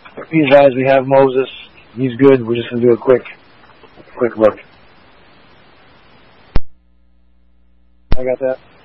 These guys, we have Moses. He's good. We're just going to do a quick look. I got that.